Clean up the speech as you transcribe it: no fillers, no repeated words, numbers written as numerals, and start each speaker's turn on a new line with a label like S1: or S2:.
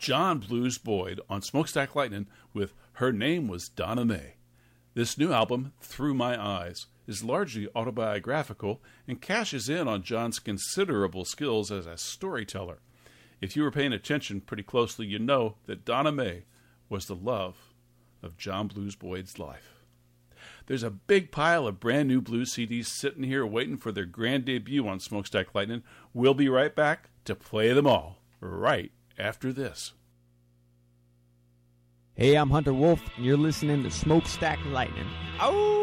S1: John Blues Boyd on Smokestack Lightning with Her Name Was Donna Mae. This new album, Through My Eyes, is largely autobiographical and cashes in on John's considerable skills as a storyteller. If you were paying attention pretty closely, you know that Donna Mae was the love of John Blues Boyd's life. There's a big pile of brand new blues CDs sitting here waiting for their grand debut on Smokestack Lightning. We'll be right back to play them all right after this.
S2: Hey, I'm Hunter Wolf, and you're listening to Smokestack Lightning. Oh!